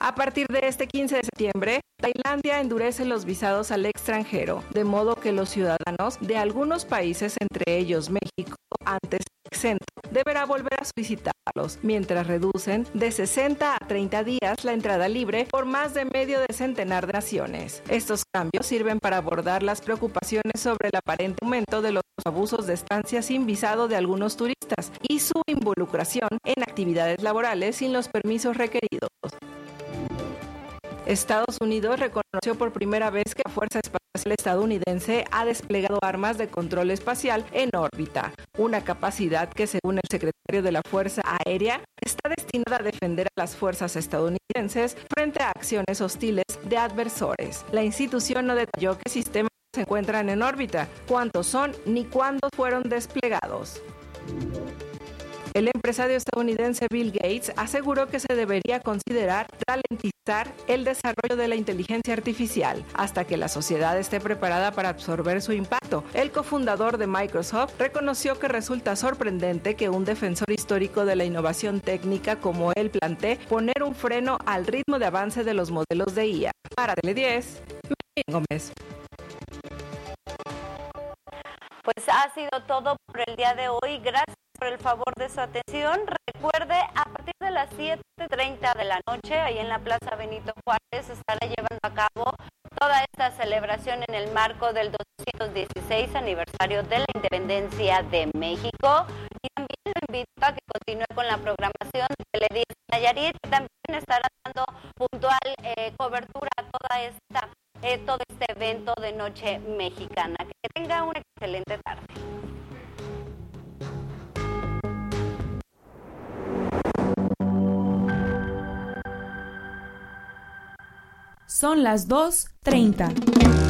A partir de este 15 de septiembre, Tailandia endurece los visados al extranjero, de modo que los ciudadanos de algunos países, entre ellos México, antes exento, deberá volver a solicitarlos, mientras reducen de 60 a 30 días la entrada libre por más de medio de centenar de naciones. Estos cambios sirven para abordar las preocupaciones sobre el aparente aumento de los abusos de estancia sin visado de algunos turistas y su involucración en actividades laborales sin los permisos requeridos. Estados Unidos reconoció por primera vez que la Fuerza Espacial Estadounidense ha desplegado armas de control espacial en órbita, una capacidad que, según el secretario de la Fuerza Aérea, está destinada a defender a las fuerzas estadounidenses frente a acciones hostiles de adversores. La institución no detalló qué sistemas se encuentran en órbita, cuántos son ni cuándo fueron desplegados. El empresario estadounidense Bill Gates aseguró que se debería considerar ralentizar el desarrollo de la inteligencia artificial hasta que la sociedad esté preparada para absorber su impacto. El cofundador de Microsoft reconoció que resulta sorprendente que un defensor histórico de la innovación técnica como él plantee poner un freno al ritmo de avance de los modelos de IA. Para Tele10, Gómez. Pues ha sido todo por el día de hoy. Gracias por el favor de su atención. Recuerde, a partir de las 7:30 de la noche, ahí en la Plaza Benito Juárez, estará llevando a cabo toda esta celebración en el marco del 216 aniversario de la Independencia de México. Y también lo invito a que continúe con la programación de Tele10 Nayarit, que también estará dando puntual cobertura a todo este evento de Noche Mexicana. Que tenga una excelente tarde. Son las 2:30.